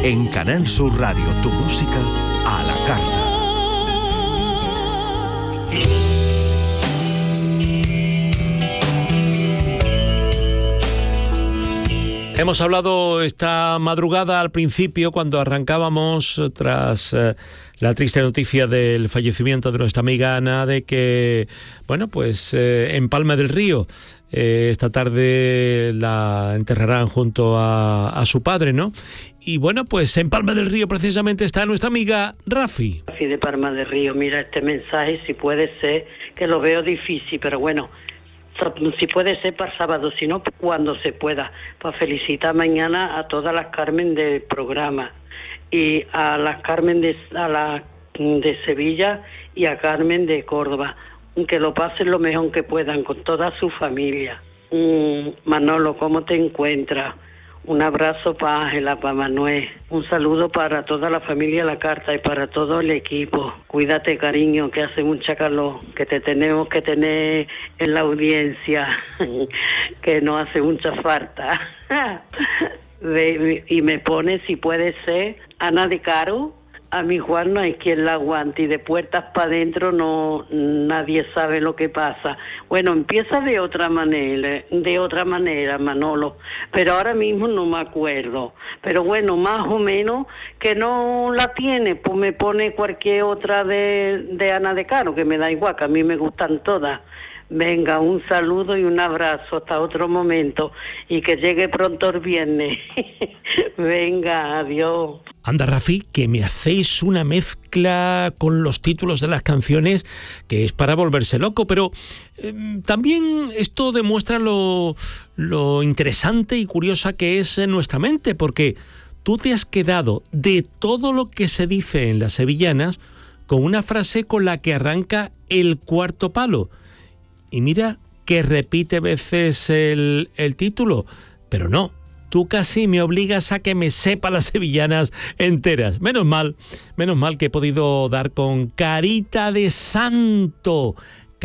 En Canal Sur Radio, tu música a la carta. Hemos hablado esta madrugada al principio, cuando arrancábamos tras la triste noticia del fallecimiento de nuestra amiga Ana, de que, bueno, pues en Palma del Río esta tarde la enterrarán junto a su padre, ¿no? Y bueno, pues en Palma del Río precisamente está nuestra amiga Rafi. Rafi de Palma del Río, mira este mensaje, si puede ser, que lo veo difícil, pero bueno, si puede ser para sábado, si no, cuando se pueda, para felicitar mañana a todas las Carmen del programa y a las Carmen de Sevilla y a Carmen de Córdoba, que lo pasen lo mejor que puedan con toda su familia. Manolo, ¿cómo te encuentras? Un abrazo para Ángela, para Manuel, un saludo para toda la familia La Carta y para todo el equipo. Cuídate, cariño, que hace mucha calor, que te tenemos que tener en la audiencia, que no hace mucha falta. Y me pone, si puede ser, Ana de Caro. A mi Juan no hay quien la aguante y de puertas para adentro no, nadie sabe lo que pasa. Bueno, empieza de otra manera, Manolo, pero ahora mismo no me acuerdo. Pero bueno, más o menos que no la tiene, pues me pone cualquier otra de Ana de Caro, que me da igual, que a mí me gustan todas. Venga, un saludo y un abrazo hasta otro momento y que llegue pronto el viernes. Venga, adiós. Anda, Rafi, que me hacéis una mezcla con los títulos de las canciones que es para volverse loco, pero también esto demuestra lo interesante y curiosa que es en nuestra mente, porque tú te has quedado de todo lo que se dice en las sevillanas con una frase con la que arranca el cuarto palo. Y mira que repite veces el título, pero no, tú casi me obligas a que me sepa las sevillanas enteras. Menos mal que he podido dar con Carita de Santo,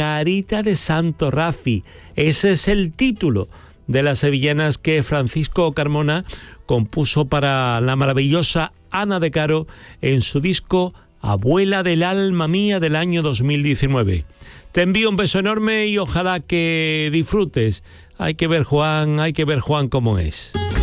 Rafi. Ese es el título de las sevillanas que Francisco Carmona compuso para la maravillosa Ana de Caro en su disco Abuela del Alma Mía del año 2019. Te envío un beso enorme y ojalá que disfrutes. Hay que ver Juan cómo es.